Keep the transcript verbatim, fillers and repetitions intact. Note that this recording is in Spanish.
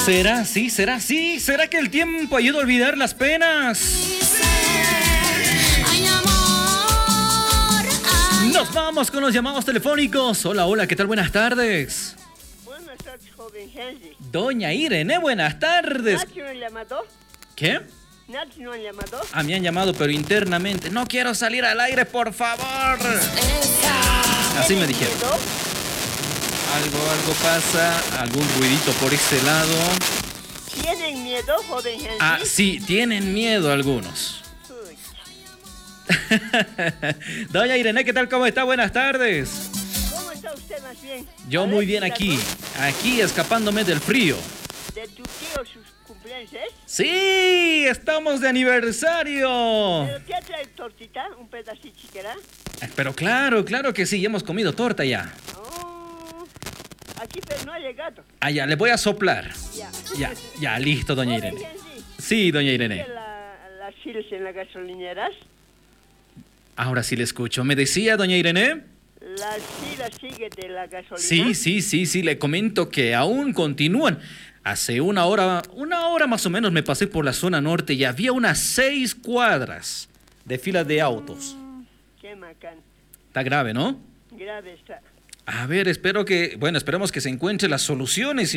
¿Será? ¿Sí? ¿Será? ¿Sí? ¿Será que el tiempo ayuda a olvidar las penas? Nos vamos con los llamados telefónicos. Hola, hola, ¿qué tal? Buenas tardes. Buenas tardes, joven Henry. Doña Irene, buenas tardes. ¿Nadie no han llamado? ¿Qué? ¿Nadie no han llamado? Ah, me han llamado, pero internamente. No quiero salir al aire, por favor. Así me dijeron. ¿Miedo? Algo, algo pasa, algún ruidito por ese lado. ¿Tienen miedo, joven Henry? Ah, sí, tienen miedo algunos. Uy, Doña Irene, ¿qué tal? ¿Cómo está? Buenas tardes. ¿cómo está usted más bien? Yo muy bien aquí, aquí escapándome del frío. ¿De tu tío sus cumpleaños? ¡Sí! ¡Estamos de aniversario! ¿Pero qué trae tortita? ¿Un pedacito chiquera? Eh, Pero claro, claro que sí, ya hemos comido torta ya. Oh, aquí pero no ha llegado. Ah, ya, le voy a soplar. Ya. Ya, ya, listo, doña Joven Irene. Henry, Sí, doña ¿sigue Irene. la- las filas en las gasolineras? Ahora sí le escucho. ¿Me decía, doña Irene? ¿Las filas siguen de la gasolina? Sí, sí, sí, sí, le comento que aún continúan. Hace una hora, una hora más o menos me pasé por la zona norte y había unas seis cuadras de filas de autos. Mm, qué macán. Está grave, ¿no? Grave está. A ver, espero que, bueno, esperemos que se encuentren las soluciones.